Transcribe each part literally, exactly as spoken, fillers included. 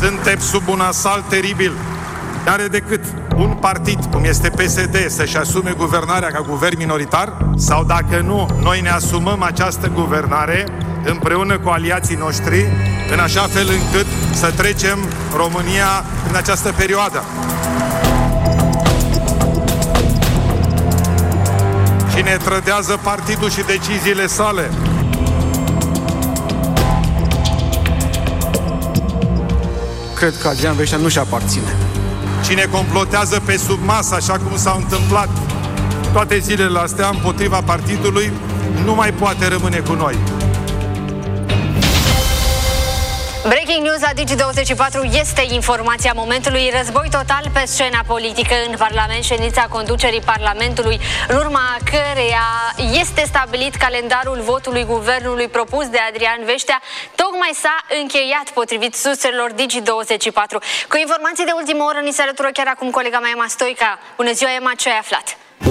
Suntem sub un asalt teribil. N-are decât un partid, cum este P S D, să-și asume guvernarea ca guvern minoritar, sau dacă nu, noi ne asumăm această guvernare împreună cu aliații noștri, în așa fel încât să trecem România în această perioadă. Cine trădează partidul și deciziile sale? Cred că Adrian Veștea nu-și aparține. Cine complotează pe sub masă, așa cum s-a întâmplat toate zilele astea împotriva partidului, nu mai poate rămâne cu noi. Breaking news la Digi douăzeci și patru este informația momentului. Război total pe scena politică în Parlament, ședința conducerii Parlamentului, în urma căreia este stabilit calendarul votului guvernului propus de Adrian Veștea, tocmai s-a încheiat, potrivit surselor Digi douăzeci și patru. Cu informații de ultimă oră ni se alătură chiar acum colega mea Emma Stoica. Bună ziua, Emma, ce ai aflat?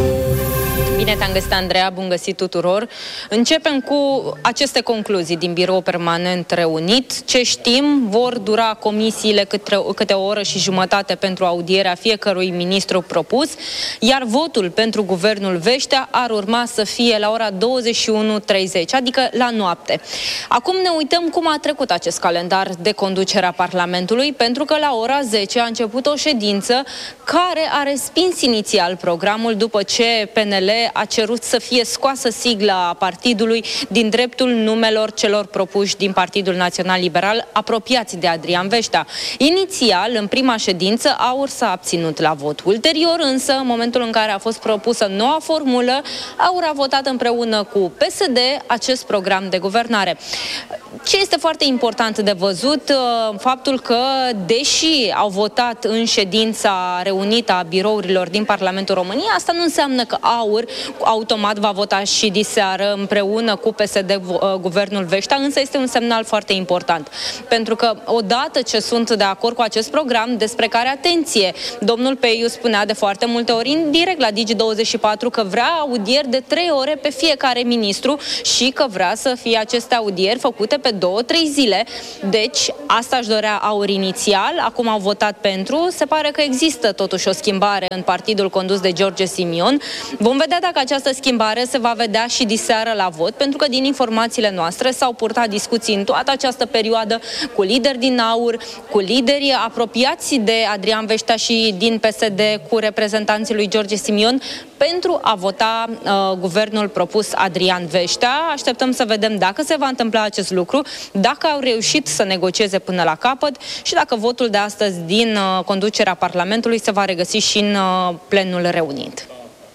Bine te-am găsit, Andreea, bun găsit tuturor. Începem cu aceste concluzii din birou permanent reunit. Ce știm, vor dura comisiile câte, câte o oră și jumătate pentru audierea fiecărui ministru propus, iar votul pentru guvernul Veștea ar urma să fie la ora douăzeci și unu treizeci, adică la noapte. Acum ne uităm cum a trecut acest calendar de conducere a Parlamentului, pentru că la ora zece a început o ședință care a respins inițial programul după ce P N L a cerut să fie scoasă sigla partidului din dreptul numelor celor propuși din Partidul Național Liberal, apropiați de Adrian Veștea. Inițial, în prima ședință, AUR s-a abținut la vot. Ulterior, însă, în momentul în care a fost propusă noua formulă, AUR a votat împreună cu P S D acest program de guvernare. Ce este foarte important de văzut, faptul că, deși au votat în ședința reunită a birourilor din Parlamentul României, asta nu înseamnă că AUR automat va vota și diseară împreună cu P S D guvernul Veștea, însă este un semnal foarte important. Pentru că odată ce sunt de acord cu acest program, despre care, atenție, domnul Peiu spunea de foarte multe ori indirect la Digi douăzeci și patru că vrea audieri de trei ore pe fiecare ministru și că vrea să fie aceste audieri făcute pe două, trei zile. Deci, asta își dorea AUR inițial, acum au votat pentru. Se pare că există totuși o schimbare în partidul condus de George Simion. Vom vedea dacă această schimbare se va vedea și diseară la vot, pentru că din informațiile noastre s-au purtat discuții în toată această perioadă cu lideri din AUR, cu lideri apropiați de Adrian Veștea și din P S D, cu reprezentanții lui George Simion, pentru a vota uh, guvernul propus Adrian Veștea. Așteptăm să vedem dacă se va întâmpla acest lucru, dacă au reușit să negocieze până la capăt și dacă votul de astăzi din uh, conducerea Parlamentului se va regăsi și în uh, plenul reunit.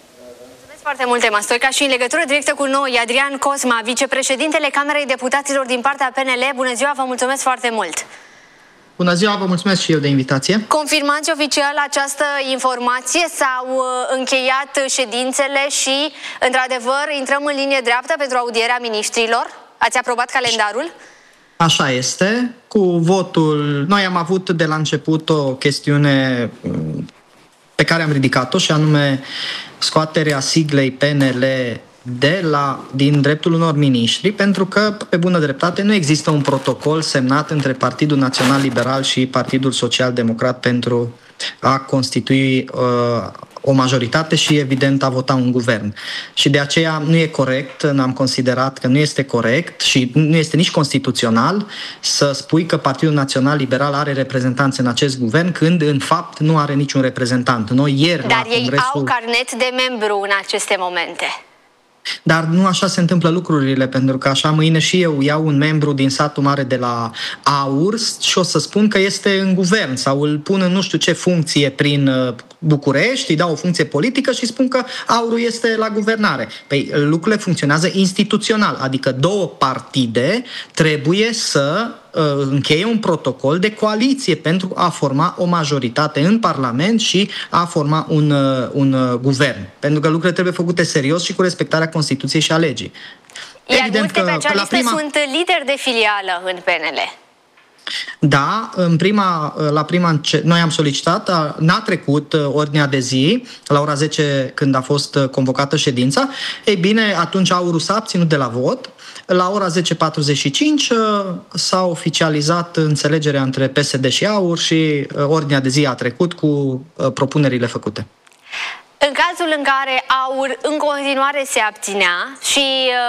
Foarte multe, Emma Stoica, și în legătură directă cu noi, Adrian Cosma, vicepreședintele Camerei Deputaților din partea P N L. Bună ziua, vă mulțumesc foarte mult! Bună ziua, vă mulțumesc și eu de invitație. Confirmați oficial această informație? S-au încheiat ședințele și, într-adevăr, intrăm în linie dreaptă pentru audierea miniștrilor? Ați aprobat calendarul? Așa este. Cu votul, noi am avut de la început o chestiune pe care am ridicat-o, și anume scoaterea siglei P N L de la, din dreptul unor miniștri, pentru că, pe bună dreptate, nu există un protocol semnat între Partidul Național Liberal și Partidul Social Democrat pentru a constitui uh, o majoritate și, evident, a vota un guvern. Și de aceea nu e corect, n-am considerat că nu este corect și nu este nici constituțional să spui că Partidul Național Liberal are reprezentanți în acest guvern, când, în fapt, nu are niciun reprezentant. Noi ieri, Dar la ei congresul... au carnet de membru în aceste momente. Dar nu așa se întâmplă lucrurile, pentru că așa mâine și eu iau un membru din satul mare de la AUR și o să spun că este în guvern sau îl pun în nu știu ce funcție prin București, îi dau o funcție politică și spun că AUR-ul este la guvernare. Păi lucrurile funcționează instituțional, adică două partide trebuie să încheie un protocol de coaliție pentru a forma o majoritate în Parlament și a forma un, un guvern. Pentru că lucrurile trebuie făcute serios și cu respectarea Constituției și a legii. Iar evident multe pe acea listă prima... sunt lideri de filială în P N L. Da, în prima, la prima, noi am solicitat, n-a trecut ordinea de zi la ora zece când a fost convocată ședința. Ei bine, atunci Aurul s-a abținut de la vot. La ora zece patruzeci și cinci s-a oficializat înțelegerea între P S D și Aur și ordinea de zi a trecut cu propunerile făcute. În cazul în care Aur în continuare se abținea și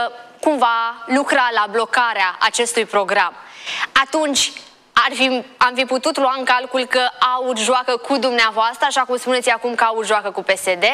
cumva lucra la blocarea acestui program, atunci ar fi, am fi putut lua în calcul că Aur joacă cu dumneavoastră, așa cum spuneți acum că Aur joacă cu P S D?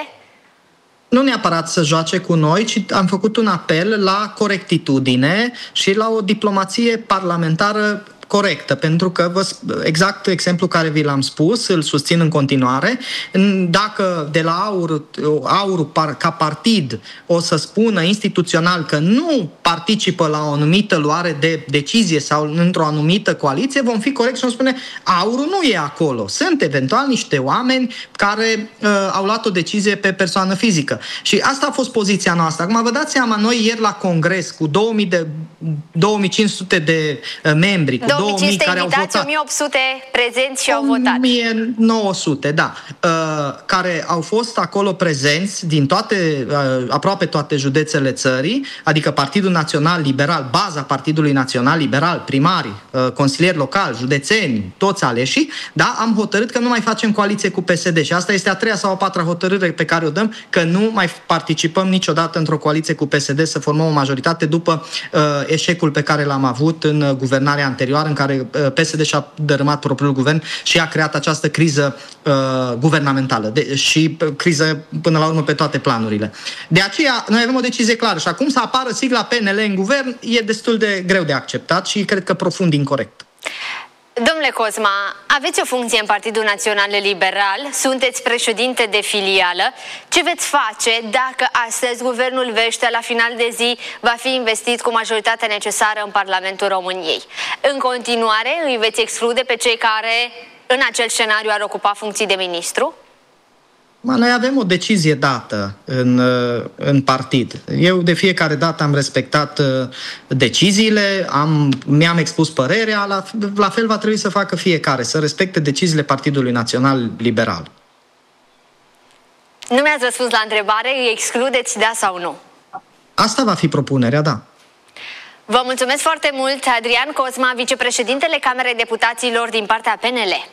Nu neapărat să joace cu noi, ci am făcut un apel la corectitudine și la o diplomație parlamentară corectă, pentru că exact exemplul care vi l-am spus, îl susțin în continuare. Dacă de la Aur, Aur ca partid o să spună instituțional că nu participă la o anumită luare de decizie sau într-o anumită coaliție, vom fi corect și vom spune Aurul nu e acolo. Sunt eventual niște oameni care uh, au luat o decizie pe persoană fizică. Și asta a fost poziția noastră. Acum vă dați seama, noi ieri la congres cu două mii de, două mii cinci sute de uh, membri, cu două mii care au votat. o mie opt sute prezenți și au votat. o mie nouă sute, da. Uh, care au fost acolo prezenți din toate, uh, aproape toate județele țării, adică Partidul Național Liberal, baza Partidului Național Liberal, primari, uh, consilieri locali, județeni, toți aleșii, da, am hotărât că nu mai facem coaliție cu P S D și asta este a treia sau a patra hotărâre pe care o dăm, că nu mai participăm niciodată într-o coaliție cu P S D să formăm o majoritate după uh, eșecul pe care l-am avut în uh, guvernarea anterioară, în care P S D și-a dărâmat propriul guvern și a creat această criză uh, guvernamentală de, și uh, criză până la urmă pe toate planurile. De aceea noi avem o decizie clară și acum să apară sigla P N L în guvern e destul de greu de acceptat și cred că profund incorect. Domnule Cosma, aveți o funcție în Partidul Național Liberal, sunteți președinte de filială. Ce veți face dacă astăzi guvernul Veștea la final de zi va fi investit cu majoritatea necesară în Parlamentul României? În continuare îi veți exclude pe cei care în acel scenariu ar ocupa funcții de ministru? Noi avem o decizie dată în, în partid. Eu de fiecare dată am respectat deciziile, am, mi-am expus părerea, la, la fel va trebui să facă fiecare, să respecte deciziile Partidului Național Liberal. Nu mi-ați răspuns la întrebare, îi excludeți, da sau nu? Asta va fi propunerea, da. Vă mulțumesc foarte mult, Adrian Cosma, vicepreședintele Camerei Deputaților din partea P N L.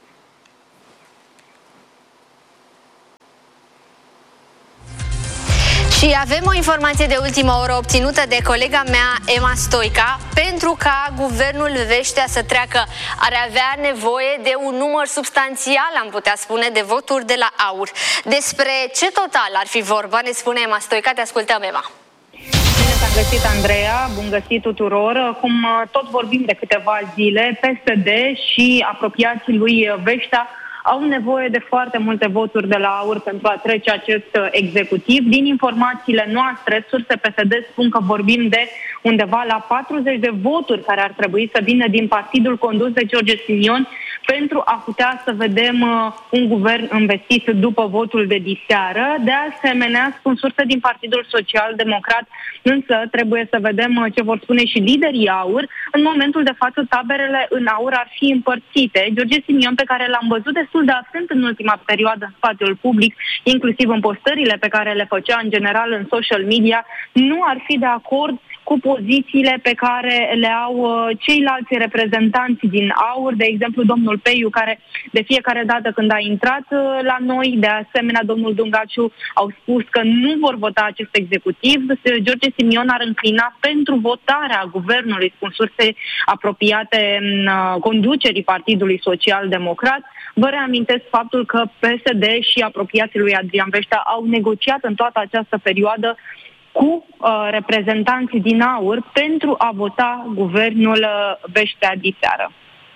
Și avem o informație de ultimă oră obținută de colega mea, Emma Stoica. Pentru ca guvernul Veștea să treacă, ar avea nevoie de un număr substanțial, am putea spune, de voturi de la Aur. Despre ce total ar fi vorba, ne spune Emma Stoica. Te ascultăm, Emma. Bine te-am găsit, Andreea, bun găsit tuturor. Cum tot vorbim de câteva zile, P S D și apropiații lui Veștea au nevoie de foarte multe voturi de la Aur pentru a trece acest executiv. Din informațiile noastre, surse P S D spun că vorbim de undeva la patruzeci de voturi care ar trebui să vină din partidul condus de George Simion pentru a putea să vedem uh, un guvern investit după votul de diseară. De asemenea, spun surse din Partidul Social Democrat, însă trebuie să vedem uh, ce vor spune și liderii Aur. În momentul de față, taberele în Aur ar fi împărțite. George Simion, pe care l-am văzut destul de absent în ultima perioadă în spațiul public, inclusiv în postările pe care le făcea în general în social media, nu ar fi de acord cu pozițiile pe care le au uh, ceilalți reprezentanți din Aur, de exemplu domnul Peiu, care de fiecare dată când a intrat uh, la noi, de asemenea domnul Dungaciu, au spus că nu vor vota acest executiv. George Simion ar înclina pentru votarea guvernului, spun surse apropiate în uh, conducerii Partidului Social Democrat. Vă reamintesc faptul că P S D și apropiații lui Adrian Veștea au negociat în toată această perioadă cu uh, reprezentanții din Aur pentru a vota guvernul uh, Veștea diseară.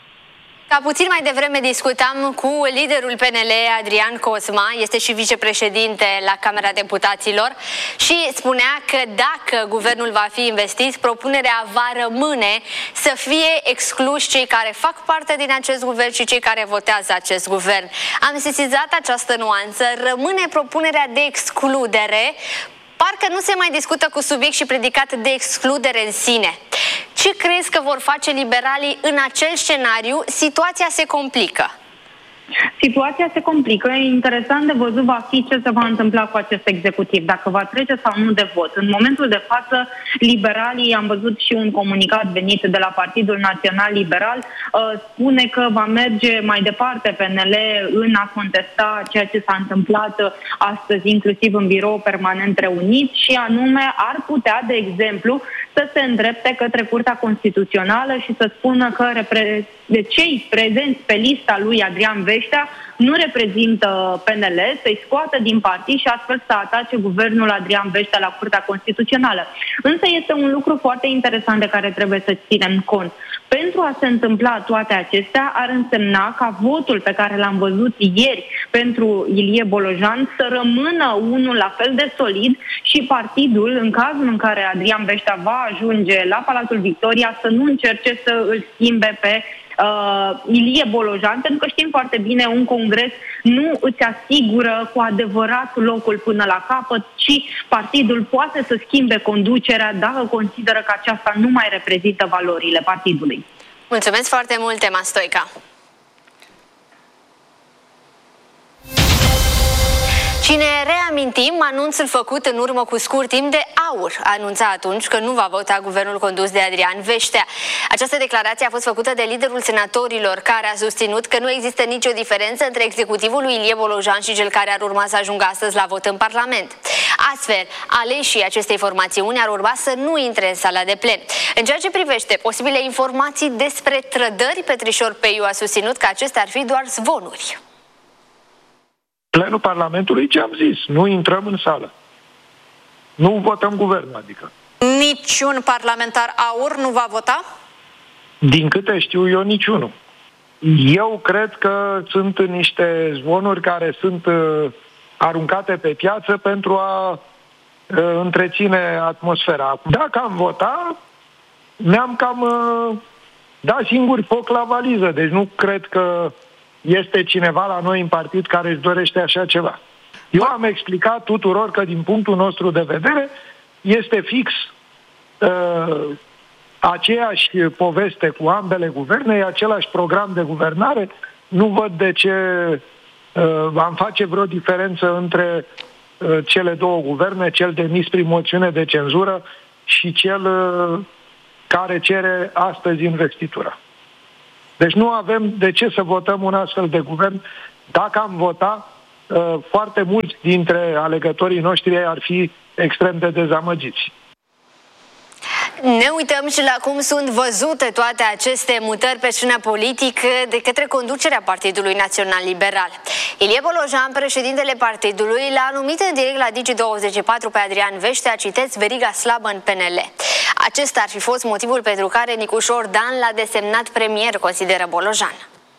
Ca puțin mai devreme discutam cu liderul P N L, Adrian Cosma, este și vicepreședinte la Camera Deputaților, și spunea că dacă guvernul va fi investit, propunerea va rămâne să fie excluși cei care fac parte din acest guvern și cei care votează acest guvern. Am sesizat această nuanță, rămâne propunerea de excludere. Parcă nu se mai discută cu subiect și predicat de excludere în sine. Ce Ce crezi că vor face liberalii în acel scenariu? Situația se complică. Situația se complică. E interesant de văzut va fi ce se va întâmpla cu acest executiv, dacă va trece sau nu de vot. În momentul de față, liberalii, am văzut și un comunicat venit de la Partidul Național Liberal, spune că va merge mai departe P N L în a contesta ceea ce s-a întâmplat astăzi, inclusiv în birou permanent reunit, și anume ar putea, de exemplu, să se îndrepte către Curtea Constituțională și să spună că repre- de cei prezenți pe lista lui Adrian Veștea nu reprezintă P N L, să-i scoată din partid și astfel să atace guvernul Adrian Veștea la Curtea Constituțională. Însă este un lucru foarte interesant de care trebuie să ținem cont. Pentru a se întâmpla toate acestea, ar însemna ca votul pe care l-am văzut ieri pentru Ilie Bolojan să rămână unul la fel de solid și partidul, în cazul în care Adrian Veștea va ajunge la Palatul Victoria, să nu încerce să îl schimbe pe Uh, Ilie Bolojan, pentru că știm foarte bine, un congres nu îți asigură cu adevărat locul până la capăt, ci partidul poate să schimbe conducerea dacă consideră că aceasta nu mai reprezintă valorile partidului. Mulțumesc foarte mult, Tema Stoica. Și ne reamintim anunțul făcut în urmă cu scurt timp de AUR. Anunța atunci că nu va vota guvernul condus de Adrian Veștea. Această declarație a fost făcută de liderul senatorilor, care a susținut că nu există nicio diferență între executivul lui Ilie Bolojan și cel care ar urma să ajungă astăzi la vot în Parlament. Astfel, aleșii acestei formațiuni ar urma să nu intre în sala de plen. În ceea ce privește posibile informații despre trădări, Petrișor Peiu a susținut că acestea ar fi doar zvonuri. Plenul Parlamentului, ce am zis, nu intrăm în sală. Nu votăm guvernul, adică. Niciun parlamentar AUR nu va vota? Din câte știu eu, niciunul. Eu cred că sunt niște zvonuri care sunt uh, aruncate pe piață pentru a uh, întreține atmosfera. Dacă am votat, ne-am cam uh, dat singuri foc la valiză. Deci nu cred că este cineva la noi în partid care își dorește așa ceva. Eu am explicat tuturor că din punctul nostru de vedere este fix uh, aceeași poveste cu ambele guverne, e același program de guvernare. Nu văd de ce uh, am face vreo diferență între uh, cele două guverne, cel demis prin moțiune de cenzură și cel uh, care cere astăzi investitura. Deci nu avem de ce să votăm un astfel de guvern. Dacă am votat, foarte mulți dintre alegătorii noștri ar fi extrem de dezamăgiți. Ne uităm și la cum sunt văzute toate aceste mutări pe scena politică de către conducerea Partidului Național Liberal. Ilie Bolojan, președintele partidului, l-a numit în direct la Digi douăzeci și patru pe Adrian Veștea, citeți, veriga slabă în P N L. Acesta ar fi fost motivul pentru care Nicușor Dan l-a desemnat premier, consideră Bolojan.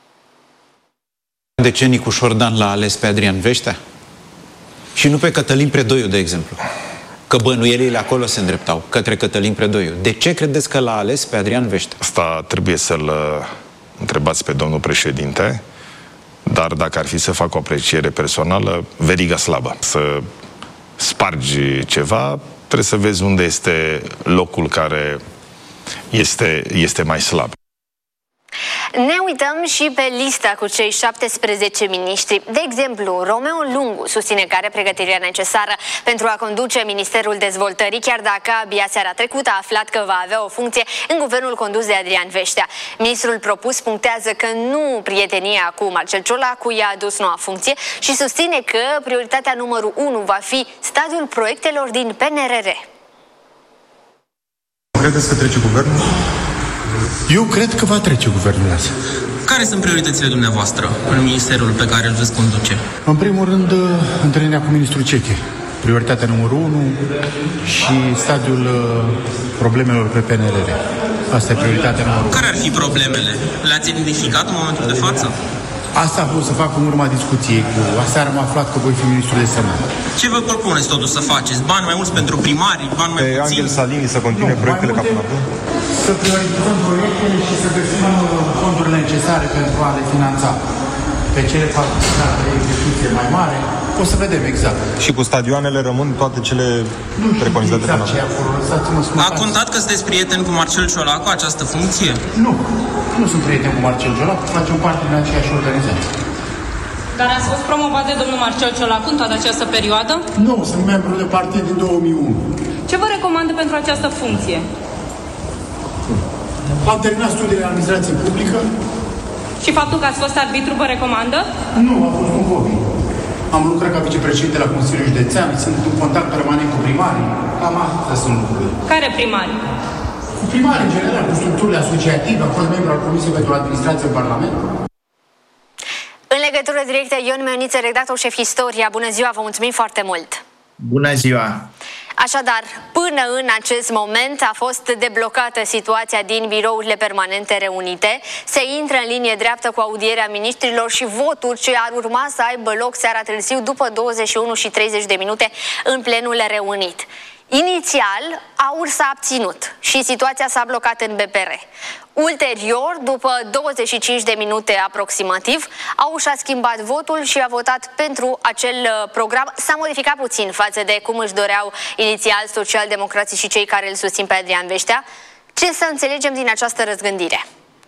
De ce Nicușor Dan l-a ales pe Adrian Veștea? Și nu pe Cătălin Predoiu, de exemplu? Că bănuielile acolo se îndreptau către Cătălin Predoiu. De ce credeți că l-a ales pe Adrian Veștea? Asta trebuie să-l întrebați pe domnul președinte, dar dacă ar fi să fac o apreciere personală, veriga slabă. Să spargi ceva, trebuie să vezi unde este locul care este, este mai slab. Ne uităm și pe lista cu cei șaptesprezece miniștri. De exemplu, Romeo Lungu susține că are pregătirea necesară pentru a conduce Ministerul Dezvoltării, chiar dacă abia seara trecută a aflat că va avea o funcție în guvernul condus de Adrian Veștea. Ministrul propus punctează că nu prietenia cu Marcel Ciolacu i-a adus noua funcție și susține că prioritatea numărul unu va fi stadiul proiectelor din P N R R. Credeți că trece guvernul? Eu cred că va trece guvernul ăsta. Care sunt prioritățile dumneavoastră în ministerul pe care îl veți conduce? În primul rând, întâlnirea cu ministrul Ceche. Prioritatea numărul unu și stadiul problemelor pe P N R R. Asta e prioritatea numărul unu. Care ar fi problemele? Le-ați identificat în momentul de față? Asta a fost să fac în urma discuției cu... Aseară am aflat că voi fi ministrul de semnat. Ce vă propuneți totuși să faceți? Bani mai mulți pentru primari? Bani mai puțini? Angel Salini să continue nu, proiectele ca până acum? Să prioritizăm proiectele și să găsim fondurile necesare pentru a le finanța. Pe cele facultate de execuție mai mare, O să vedem exact. Și cu stadioanele rămân toate cele preconizate exact până acum. A contat că sunteți prieten cu Marcel Ciolacu, această funcție? Nu, nu sunt prieten cu Marcel Ciolacu, facem parte din aceeași organizație. Dar ați fost promovat de domnul Marcel Ciolacu în toată această perioadă? Nu, sunt membru de partid din două mii unu. Ce vă recomandă pentru această funcție? Am terminat studiile în administrație publică. Și faptul că ați fost arbitru vă recomandă? Nu, a fost un hobby. Am lucrat ca vicepreședinte la Consiliul Județean, sunt în contact permanent cu primarii. Cam astea sunt lucrurile. Care primari? Cu primarii, în general, cu structurile asociative, am fost membru al Comisiei pentru Administrație în Parlament. În legătură directă, Ion Mioniță, redactor șef Istoria. Bună ziua, vă mulțumim foarte mult! Bună ziua! Așadar, până în acest moment a fost deblocată situația din birourile permanente reunite. Se intră în linie dreaptă cu audierea miniștrilor și votul ce ar urma să aibă loc seara târziu după douăzeci și unu și treizeci de minute în plenul reunit. Inițial, AUR s-a abținut și situația s-a blocat în B P R. Ulterior, după douăzeci și cinci de minute aproximativ, AUR și-a schimbat votul și a votat pentru acel program. S-a modificat puțin față de cum își doreau inițial socialdemocrații și cei care îl susțin pe Adrian Veștea. Ce să înțelegem din această răzgândire?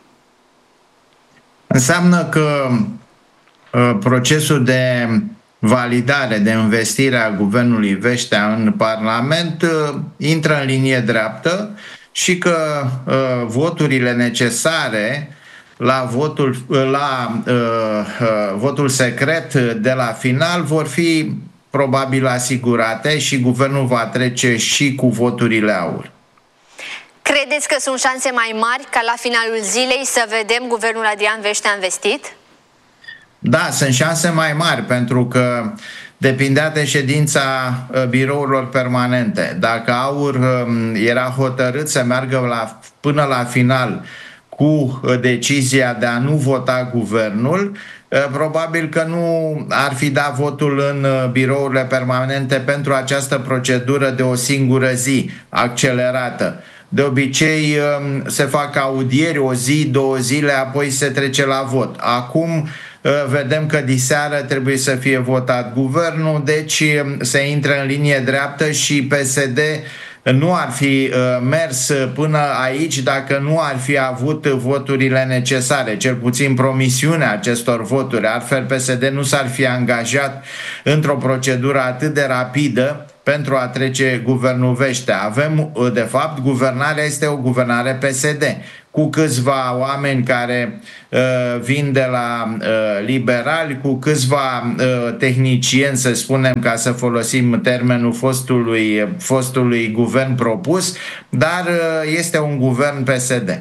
Înseamnă că uh, procesul de validare, de investire a guvernului Veștea în Parlament uh, intră în linie dreaptă și că uh, voturile necesare la votul, la uh, uh, votul secret de la final vor fi probabil asigurate și guvernul va trece și cu voturile AUR. Credeți că sunt șanse mai mari ca la finalul zilei să vedem guvernul Adrian Veștea investit? Da, sunt șanse mai mari, pentru că depindea de ședința birourilor permanente. Dacă AUR era hotărât să meargă la, până la final cu decizia de a nu vota guvernul, probabil că nu ar fi dat votul în birourile permanente pentru această procedură de o singură zi accelerată. De obicei se fac audieri o zi, două zile, apoi se trece la vot. Acum vedem că diseară trebuie să fie votat guvernul, deci se intră în linie dreaptă și P S D nu ar fi mers până aici dacă nu ar fi avut voturile necesare, cel puțin promisiunea acestor voturi. Altfel P S D nu s-ar fi angajat într-o procedură atât de rapidă pentru a trece guvernul Veștea. Avem, de fapt, guvernarea este o guvernare P S D, cu câțiva oameni care uh, vin de la uh, liberali, cu câțiva uh, tehnicieni, să spunem, ca să folosim termenul fostului, fostului guvern propus, dar uh, este un guvern P S D.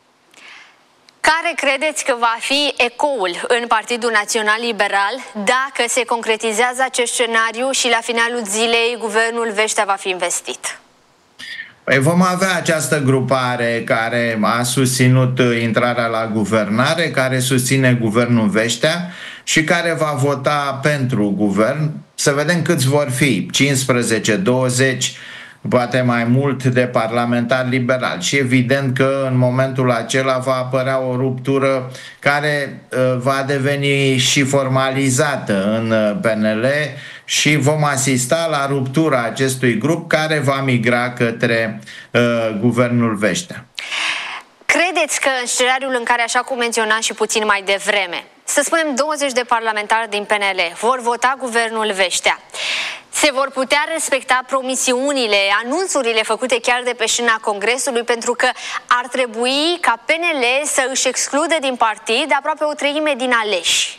Care credeți că va fi ecoul în Partidul Național Liberal dacă se concretizează acest scenariu și la finalul zilei guvernul Veștea va fi investit? Păi vom avea această grupare care a susținut intrarea la guvernare, care susține guvernul Veștea și care va vota pentru guvern. Să vedem câți vor fi, cincisprezece, douăzeci, poate mai mult, de parlamentari liberali. Și evident că în momentul acela va apărea o ruptură care uh, va deveni și formalizată în uh, P N L și vom asista la ruptura acestui grup care va migra către uh, guvernul Veștea. Credeți că în scenariul în care, așa cum menționam și puțin mai devreme, să spunem douăzeci de parlamentari din P N L vor vota guvernul Veștea, se vor putea respecta promisiunile, anunțurile făcute chiar de pe scena Congresului, pentru că ar trebui ca P N L să își exclude din partid aproape o treime din aleși?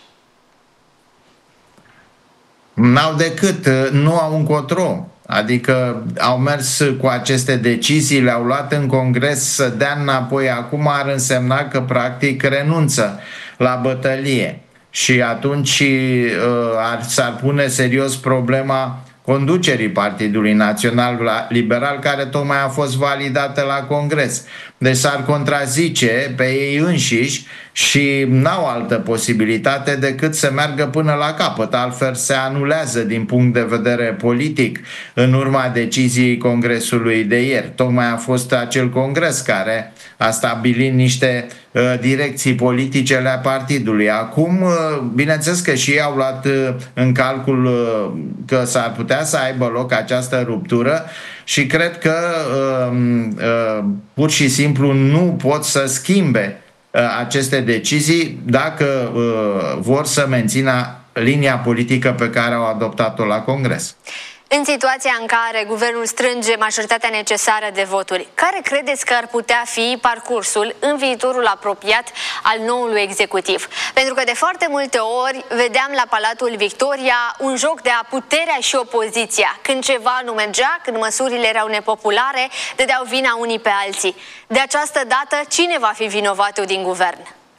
N-au decât, nu au încotro. Adică au mers cu aceste decizii, le-au luat în Congres, să dea înapoi acum ar însemna că practic renunță la bătălie. Și atunci uh, s-ar pune serios problema conducerii Partidului Național Liberal, care tocmai a fost validată la Congres. deci s-ar contrazice pe ei înșiși și n-au altă posibilitate decât să meargă până la capăt, altfel se anulează din punct de vedere politic în urma deciziei Congresului de ieri. Tocmai a fost acel congres care a stabilit niște uh, direcții politice ale partidului. Acum, uh, bineînțeles că și ei au luat uh, în calcul uh, că s-ar putea să aibă loc această ruptură și cred că uh, uh, pur și simplu nu pot să schimbe uh, aceste decizii dacă uh, vor să mențină linia politică pe care au adoptat-o la Congres. În situația în care guvernul strânge majoritatea necesară de voturi, care credeți că ar putea fi parcursul în viitorul apropiat al noului executiv? Pentru că de foarte multe ori vedeam la Palatul Victoria un joc de a puterea și opoziția. Când ceva nu mergea, când măsurile erau nepopulare, dădeau vina unii pe alții. De această dată, cine va fi vinovatul din guvern?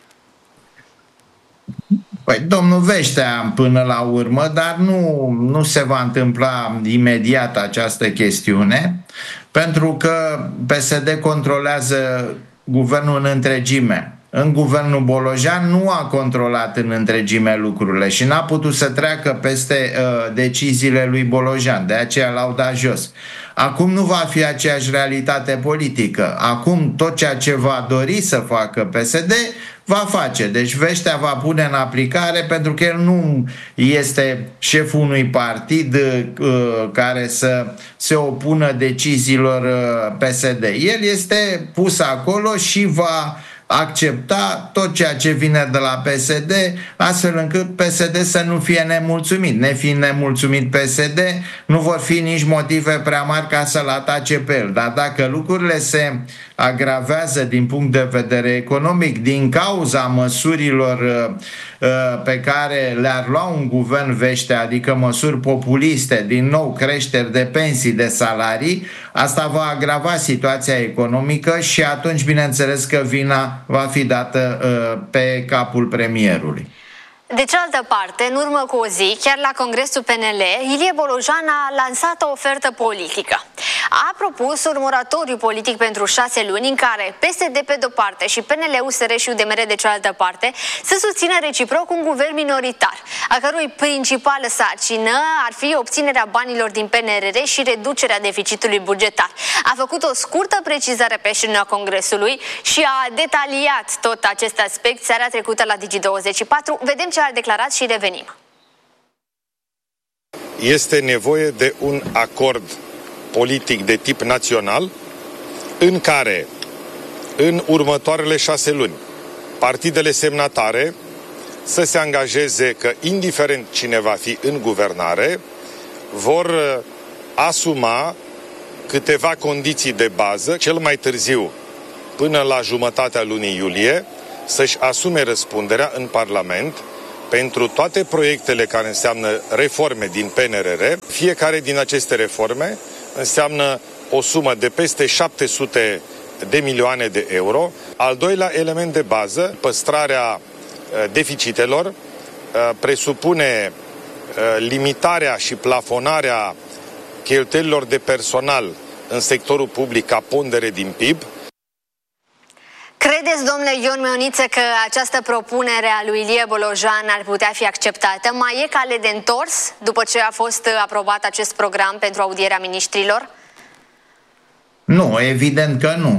Păi, domnul Veștea până la urmă, dar nu, nu se va întâmpla imediat această chestiune, pentru că P S D controlează guvernul în întregime. În guvernul Bolojan nu a controlat în întregime lucrurile și n-a putut să treacă peste uh, deciziile lui Bolojan, de aceea l-au dat jos. Acum nu va fi aceeași realitate politică. Acum tot ceea ce va dori să facă P S D va face. Deci Veștea va pune în aplicare, pentru că el nu este șeful unui partid uh, care să se opună deciziilor uh, P S D. El este pus acolo și va accepta tot ceea ce vine de la P S D, astfel încât P S D să nu fie nemulțumit. Nefiind nemulțumit P S D, nu vor fi nici motive prea mari ca să-l atace pe el. Dar dacă lucrurile se agravează din punct de vedere economic, din cauza măsurilor uh, pe care le-ar lua un guvern Veștea, adică măsuri populiste, din nou creșteri de pensii, de salarii, asta va agrava situația economică și atunci, bineînțeles că vina va fi dată uh, pe capul premierului. De cealaltă parte, în urmă cu o zi, chiar la Congresul P N L, Ilie Bolojan a lansat o ofertă politică. A propus un moratoriu politic pentru șase luni în care P S D pe de-o parte și P N L, U S R și U D M R de cealaltă parte să susțină reciproc un guvern minoritar, a cărui principală sarcină ar fi obținerea banilor din P N R R și reducerea deficitului bugetar. A făcut o scurtă precizare pe șirina Congresului și a detaliat tot acest aspect seara trecută la Digi douăzeci și patru. Vedem ce a declarat și revenim. Este nevoie de un acord politic de tip național în care în următoarele șase luni partidele semnatare să se angajeze că, indiferent cine va fi în guvernare, vor asuma câteva condiții de bază, cel mai târziu până la jumătatea lunii iulie, să-și asume răspunderea în Parlament pentru toate proiectele care înseamnă reforme din P N R R. Fiecare din aceste reforme înseamnă o sumă de peste șapte sute de milioane de euro. Al doilea element de bază, păstrarea deficitelor, presupune limitarea și plafonarea cheltuielilor de personal în sectorul public ca pondere din P I B. Credeți, domnule Ion Meoniță, că această propunere a lui Ilie Bolojan ar putea fi acceptată? Mai e cale de întors după ce a fost aprobat acest program pentru audierea miniștrilor? Nu, evident că nu.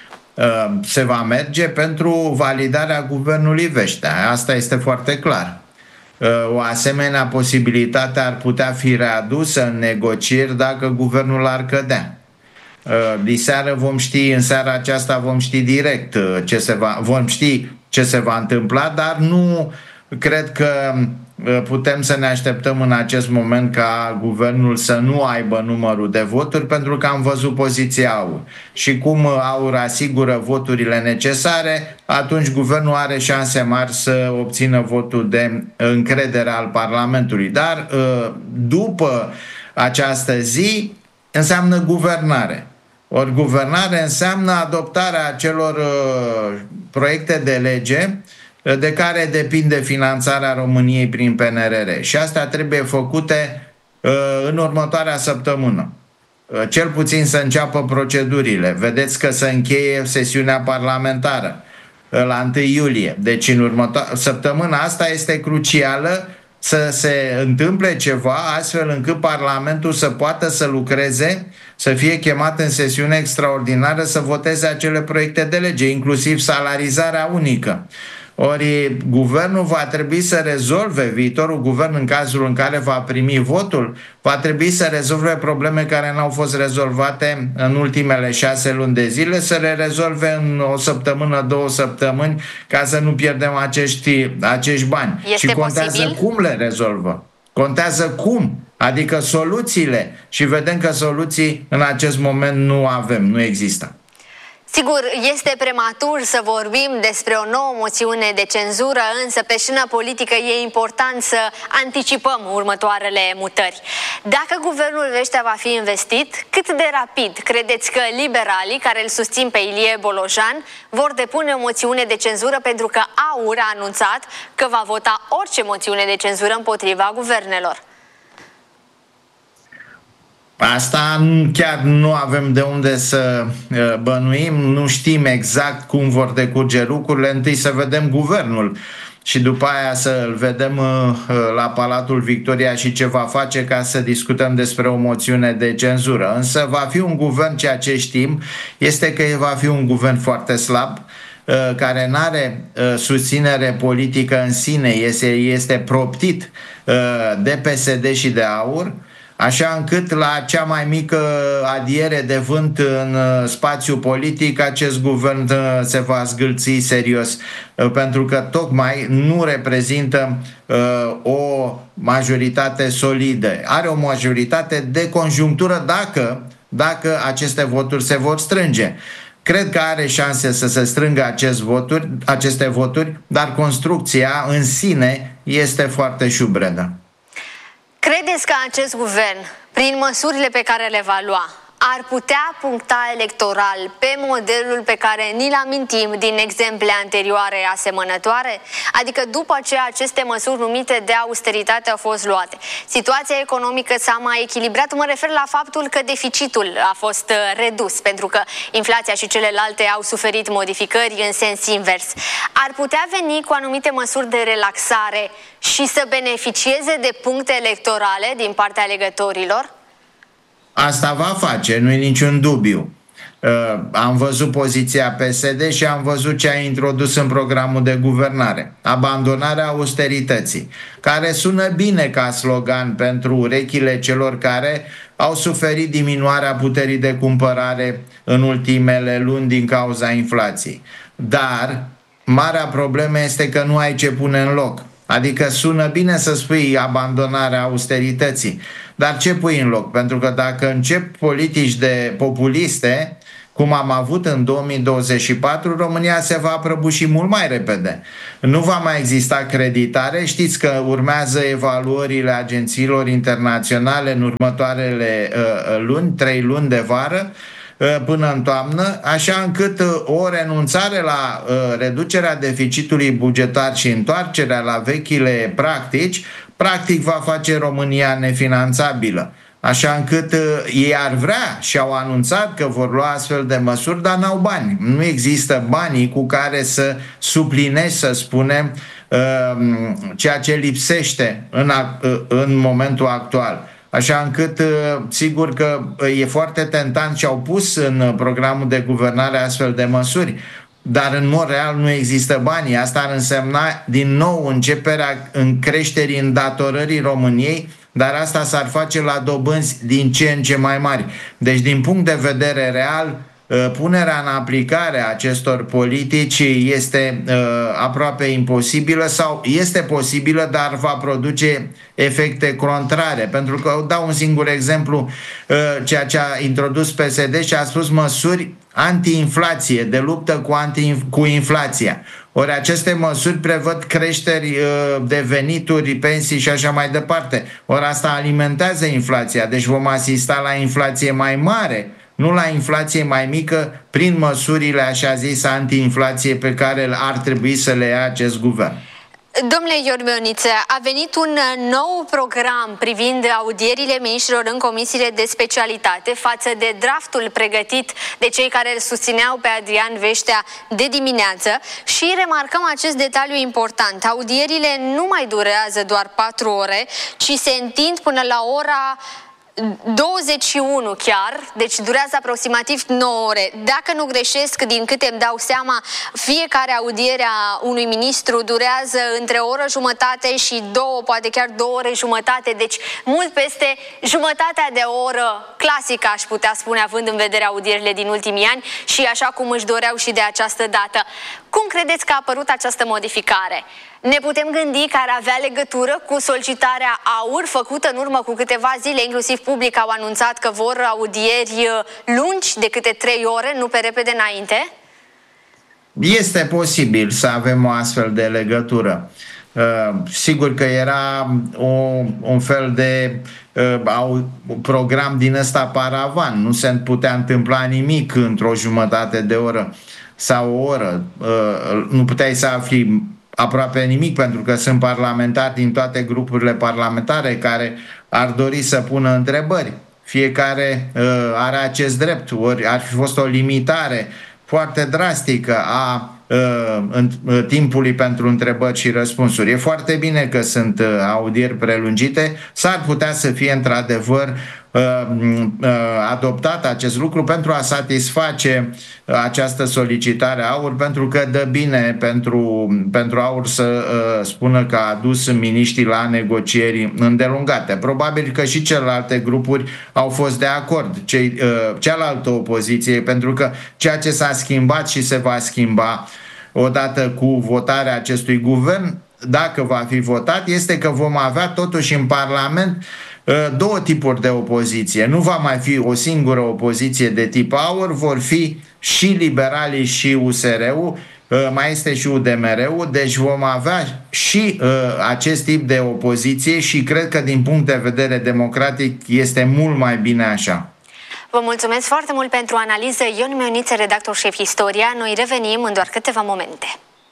Se va merge pentru validarea guvernului Veștea. Asta este foarte clar. O asemenea posibilitate ar putea fi readusă în negocieri dacă guvernul ar cădea. Diseară vom ști, în seara aceasta vom ști direct ce se va, vom ști ce se va întâmpla, dar nu cred că putem să ne așteptăm în acest moment ca guvernul să nu aibă numărul de voturi, pentru că am văzut poziția AUR. Și cum AUR asigură voturile necesare, atunci guvernul are șanse mari să obțină votul de încredere al Parlamentului. Dar după această zi înseamnă guvernare. Ori guvernare înseamnă adoptarea acelor uh, proiecte de lege uh, de care depinde finanțarea României prin P N R R. Și astea trebuie făcute uh, în următoarea săptămână. cel puțin să înceapă procedurile. Vedeți că se încheie sesiunea parlamentară la întâi iulie. Deci în următoarea săptămâna asta este crucială să se întâmple ceva astfel încât Parlamentul să poată să lucreze, să fie chemat în sesiune extraordinară să voteze acele proiecte de lege, inclusiv salarizarea unică. Ori guvernul va trebui să rezolve, viitorul guvern în cazul în care va primi votul, va trebui să rezolve probleme care n-au fost rezolvate în ultimele șase luni de zile, să le rezolve în o săptămână, două săptămâni, ca să nu pierdem acești, acești bani. Este și contează posibil? cum le rezolvă. Contează cum, adică soluțiile. Și vedem că soluții în acest moment nu avem, nu există. Sigur, este prematur să vorbim despre o nouă moțiune de cenzură, însă pe scena politică e important să anticipăm următoarele mutări. Dacă guvernul Vestea va fi investit, cât de rapid credeți că liberalii care îl susțin pe Ilie Bolojan vor depune o moțiune de cenzură, pentru că AUR a anunțat că va vota orice moțiune de cenzură împotriva guvernelor? Asta chiar nu avem de unde să bănuim, nu știm exact cum vor decurge lucrurile. Întâi să vedem guvernul și după aia să-l vedem la Palatul Victoria și ce va face, ca să discutăm despre o moțiune de cenzură. Însă va fi un guvern, ceea ce știm este că va fi un guvern foarte slab, care nu are susținere politică în sine, este, este proptit de P S D și de AUR, așa încât la cea mai mică adiere de vânt în spațiu politic acest guvern se va zgâlți serios, pentru că tocmai nu reprezintă o majoritate solidă. Are o majoritate de conjunctură dacă, dacă aceste voturi se vor strânge. Cred că are șanse să se strângă acest voturi, aceste voturi, dar construcția în sine este foarte șubredă. Credeți că acest guvern, prin măsurile pe care le va lua, ar putea puncta electoral pe modelul pe care ni-l amintim din exemple anterioare asemănătoare? Adică după ce aceste măsuri numite de austeritate au fost luate, situația economică s-a mai echilibrat. Mă refer la faptul că deficitul a fost redus, pentru că inflația și celelalte au suferit modificări în sens invers. Ar putea veni cu anumite măsuri de relaxare și să beneficieze de puncte electorale din partea alegătorilor? Asta va face, nu e niciun dubiu. Uh, am văzut poziția P S D și am văzut ce a introdus în programul de guvernare. Abandonarea austerității, care sună bine ca slogan pentru urechile celor care au suferit diminuarea puterii de cumpărare în ultimele luni din cauza inflației. Dar marea problemă este că nu ai ce pune în loc. Adică sună bine să spui abandonarea austerității, dar ce pui în loc? Pentru că dacă încep politici de populiste, cum am avut în două mii douăzeci și patru, România se va prăbuși mult mai repede. Nu va mai exista creditare. Știți că urmează evaluările agențiilor internaționale în următoarele uh, luni, trei luni de vară, până în toamnă, așa încât o renunțare la uh, reducerea deficitului bugetar și întoarcerea la vechile practici, practic va face România nefinanțabilă. Așa încât uh, ei ar vrea și au anunțat că vor lua astfel de măsuri, dar n-au bani. Nu există banii cu care să suplinești, să spunem, uh, ceea ce lipsește în, uh, în momentul actual. Așa încât, sigur că e foarte tentant și au pus în programul de guvernare astfel de măsuri, dar în mod real nu există banii. Asta ar însemna din nou începerea în creșterii îndatorării României, dar asta s-ar face la dobânzi din ce în ce mai mari. Deci, din punct de vedere real, punerea în aplicare a acestor politici este uh, aproape imposibilă, sau este posibilă, dar va produce efecte contrare. Pentru că dau un singur exemplu, uh, ceea ce a introdus P S D și a spus măsuri anti-inflație, de luptă cu, anti, cu inflația. Ori aceste măsuri prevăd creșteri uh, de venituri, pensii și așa mai departe. Ori asta alimentează inflația, deci vom asista la inflație mai mare, nu la inflație mai mică, prin măsurile așa zis anti-inflație pe care ar trebui să le ia acest guvern. Domnule Ion Mioniță, a venit un nou program privind audierile miniștrilor în comisiile de specialitate față de draftul pregătit de cei care îl susțineau pe Adrian Veștea de dimineață și remarcăm acest detaliu important. Audierile nu mai durează doar patru ore, ci se întind până la ora douăzeci și unu chiar, deci durează aproximativ nouă ore. Dacă nu greșesc, din câte îmi dau seama, fiecare audiere a unui ministru durează între o oră jumătate și două, poate chiar două ore jumătate, deci mult peste jumătatea de oră clasică, aș putea spune, având în vedere audierile din ultimii ani și așa cum își doreau și de această dată. Cum credeți că a apărut această modificare? Ne putem gândi că ar avea legătură cu solicitarea AUR făcută în urmă cu câteva zile, inclusiv Public au anunțat că vor audieri lungi de câte trei ore, nu pe repede înainte? Este posibil să avem o astfel de legătură. Uh, sigur că era o, un fel de uh, program din ăsta paravan, nu se putea întâmpla nimic într-o jumătate de oră sau o oră. Uh, nu puteai să afli aproape nimic, pentru că sunt parlamentari din toate grupurile parlamentare care ar dori să pună întrebări. Fiecare uh, are acest drept, ori ar fi fost o limitare foarte drastică a uh, în, uh, timpului pentru întrebări și răspunsuri. E foarte bine că sunt uh, audieri prelungite, s-ar putea să fie într-adevăr uh, uh, adoptat acest lucru pentru a satisface uh, această solicitare a AUR, pentru că dă bine pentru, pentru AUR să uh, spună că a adus miniștrii la negocieri îndelungate. Probabil că și celelalte grupuri au fost de acord, cei, uh, cealaltă opoziție, pentru că ceea ce s-a schimbat și se va schimba odată cu votarea acestui guvern, dacă va fi votat, este că vom avea totuși în Parlament două tipuri de opoziție. Nu va mai fi o singură opoziție de tip AUR, vor fi și liberalii și U S R-ul, mai este și U D M R-ul, deci vom avea și uh, acest tip de opoziție și cred că din punct de vedere democratic este mult mai bine așa. Vă mulțumesc foarte mult pentru analiză. Ion Mioniță, redactor șef Istoria. Noi revenim în doar câteva momente.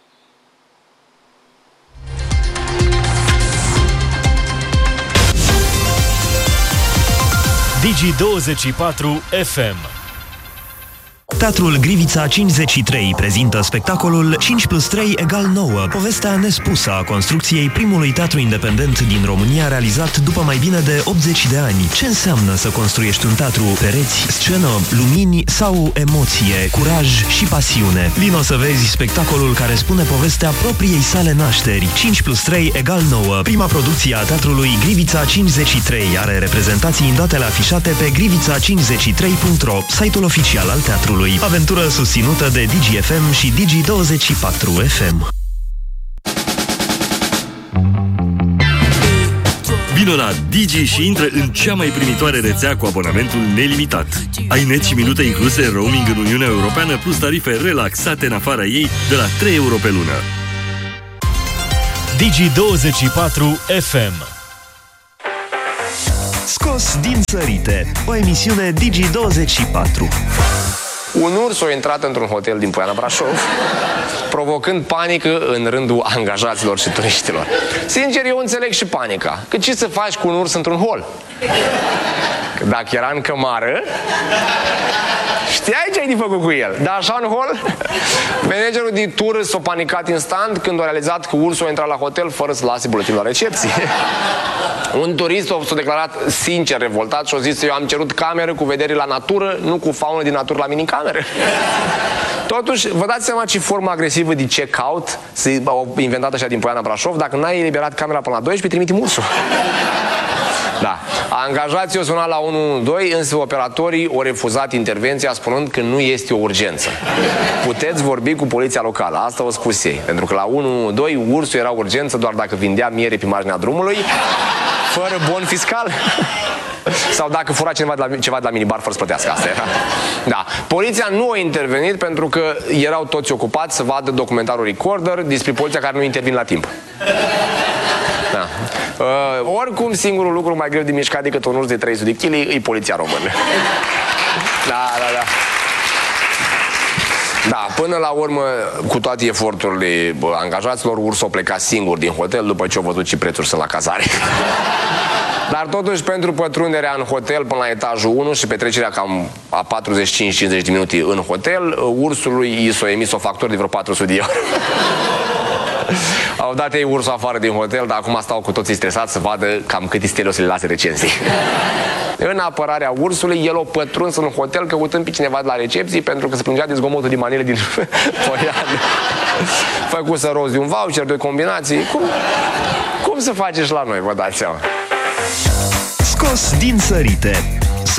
Digi douăzeci și patru F M. Teatrul Grivița cincizeci și trei prezintă spectacolul cinci plus trei egal nouă, povestea nespusă a construcției primului teatru independent din România realizat după mai bine de optzeci de ani. Ce înseamnă să construiești un teatru? Pereți, scenă, lumini sau emoție, curaj și pasiune? Vino să vezi spectacolul care spune povestea propriei sale nașteri. cinci plus trei egal nouă, prima producție a teatrului Grivița cincizeci și trei, are reprezentații în datele afișate pe grivița cincizeci și trei punct ro, site-ul oficial al teatrului. Aventură susținută de Digi F M și Digi douăzeci și patru F M. Vino la Digi și intră în cea mai primitoare rețea cu abonamentul nelimitat. Ai net și minute incluse, roaming în Uniunea Europeană, plus tarife relaxate în afara ei de la trei euro pe lună. Digi douăzeci și patru F M. Scos din sărite, o emisiune Digi douăzeci și patru. Un urs a intrat într-un hotel din Poiana Brașov, provocând panică în rândul angajaților și turiștilor. Sincer, eu înțeleg și panica. Că ce să faci cu un urs într-un hol? Că dacă era în cămară, știai ce ai de făcut cu el. Dar așa în hol, managerul de tur s-a panicat instant când a realizat că ursul a intrat la hotel fără să lase buletin la recepție. Un turist s-a declarat sincer revoltat și a zis: eu am cerut cameră cu vedere la natură, nu cu faună din natură la minicameră. Totuși, vă dați seama ce formă agresivă de check-out s-au inventat așa din Poiana Brașov? Dacă n-ai eliberat camera până la doisprezece, trimitem ursul. Da. Angajații au sunat la unu unu doi, însă operatorii au refuzat intervenția spunând că nu este o urgență. Puteți vorbi cu poliția locală, asta au spus ei. Pentru că la unu unu doi ursul era urgență doar dacă vindea miere pe marginea drumului, fără bon fiscal. Sau dacă fura ceva de la, ceva de la minibar fără să plătească. Asta era. Da. Poliția nu a intervenit pentru că erau toți ocupați să vadă documentarul Recorder despre poliția care nu intervine la timp. Da. Uh, oricum, singurul lucru mai greu de mișcat decât un urs de trei sute de kilograme e poliția română. Da, da, da. Da, până la urmă, cu toate eforturile angajaților, ursul a plecat singur din hotel după ce au văzut ce prețuri sunt la cazare. Dar totuși, pentru pătrunderea în hotel până la etajul unu și petrecerea cam a patruzeci și cinci cincizeci de minute în hotel, ursului i s-a emis o factură de vreo patru sute de euro. Au dat ei ursul afară din hotel, dar acum stau cu toții stresați să vadă cam câte stele o să le lase recenzii. În apărarea ursului, el a pătruns în hotel căutând pe cineva de la recepție pentru că se plângea de zgomotul de manele din Poiană. Făcuse rost de un voucher, de combinații. Cum, cum să faceți la noi, vă dați seama? Scos din sărite.